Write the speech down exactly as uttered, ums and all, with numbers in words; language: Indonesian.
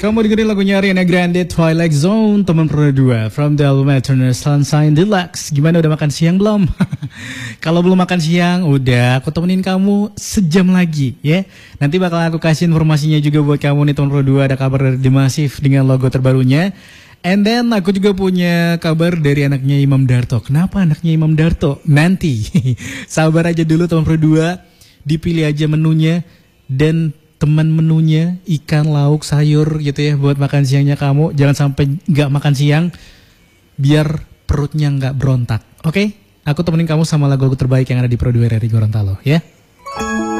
Kamu dengerin lagunya Ariana Grande, Twilight Zone, teman pro dua from the album Eternal Sunshine Deluxe. Gimana, udah makan siang belum? Kalau belum makan siang, udah aku temenin kamu sejam lagi ya. Nanti bakal aku kasih informasinya juga buat kamu nih teman pro dua, ada kabar dari The Massive dengan logo terbarunya. And then aku juga punya kabar dari anaknya Imam Darto. Kenapa anaknya Imam Darto? Nanti sabar aja dulu teman pro dua, dipilih aja menunya. Dan teman menunya ikan, lauk, sayur gitu ya buat makan siangnya kamu. Jangan sampai nggak makan siang biar perutnya nggak berontak. Oke, okay? Aku temenin kamu sama lagu-lagu terbaik yang ada di Pro dua R R I Gorontalo ya.